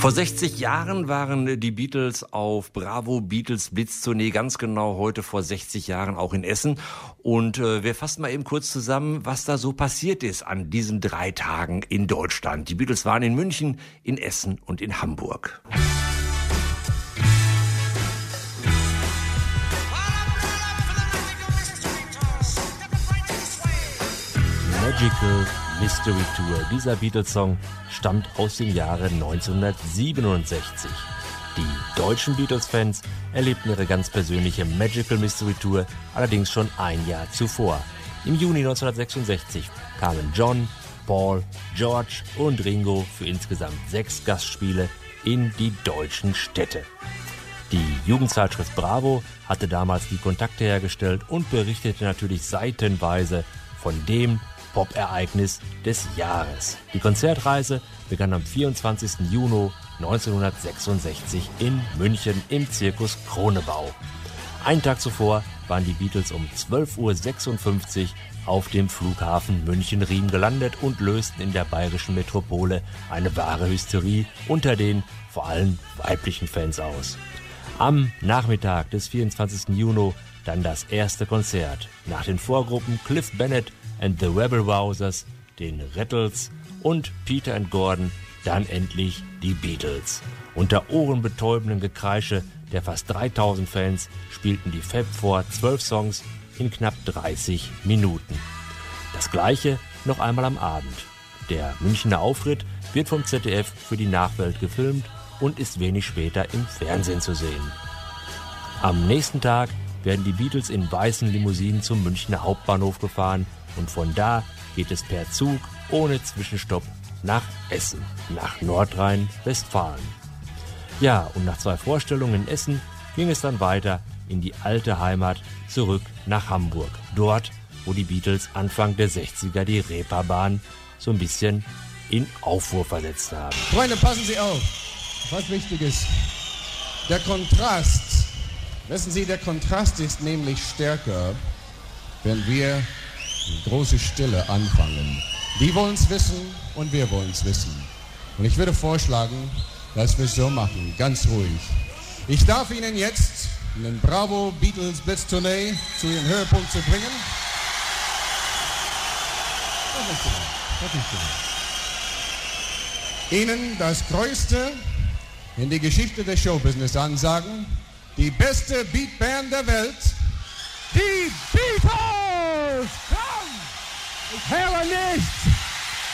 Vor 60 Jahren waren die Beatles auf Bravo Beatles Blitztournee, ganz genau heute vor 60 Jahren auch in Essen. Und wir fassen mal eben kurz zusammen, was da so passiert ist an diesen 3 Tagen in Deutschland. Die Beatles waren in München, in Essen und in Hamburg. Magical Mystery Tour. Dieser Beatles-Song stammt aus dem Jahre 1967. Die deutschen Beatles-Fans erlebten ihre ganz persönliche Magical Mystery Tour allerdings schon ein Jahr zuvor. Im Juni 1966 kamen John, Paul, George und Ringo für insgesamt 6 Gastspiele in die deutschen Städte. Die Jugendzeitschrift Bravo hatte damals die Kontakte hergestellt und berichtete natürlich seitenweise von dem Pop-Ereignis des Jahres. Die Konzertreise begann am 24. Juni 1966 in München im Zirkus Kronebau. Einen Tag zuvor waren die Beatles um 12.56 Uhr auf dem Flughafen München-Riem gelandet und lösten in der bayerischen Metropole eine wahre Hysterie unter den vor allem weiblichen Fans aus. Am Nachmittag des 24. Juni dann das erste Konzert. Nach den Vorgruppen Cliff Bennett and the Rebel Rousers, den Rattles und Peter and Gordon, dann endlich die Beatles. Unter ohrenbetäubendem Gekreische der fast 3000 Fans spielten die Fab Four 12 Songs in knapp 30 Minuten. Das gleiche noch einmal am Abend. Der Münchner Auftritt wird vom ZDF für die Nachwelt gefilmt und ist wenig später im Fernsehen zu sehen. Am nächsten Tag werden die Beatles in weißen Limousinen zum Münchner Hauptbahnhof gefahren und von da geht es per Zug ohne Zwischenstopp nach Essen, nach Nordrhein-Westfalen. Ja, und nach 2 Vorstellungen in Essen ging es dann weiter in die alte Heimat zurück nach Hamburg. Dort, wo die Beatles Anfang der 60er die Reeperbahn so ein bisschen in Aufruhr versetzt haben. Freunde, passen Sie auf, was wichtig ist. Der Kontrast, wissen Sie, der Kontrast ist nämlich stärker, wenn wir die große Stille anfangen. Die wollen es wissen und wir wollen es wissen. Und ich würde vorschlagen, dass wir es so machen, ganz ruhig. Ich darf Ihnen jetzt den Bravo Beatles Blitztournee zu ihrem Höhepunkt zu bringen. Ihnen das Größte in die Geschichte des Showbusiness ansagen, die beste Beatband der Welt, die Beatles! Komm! Ich höre nichts!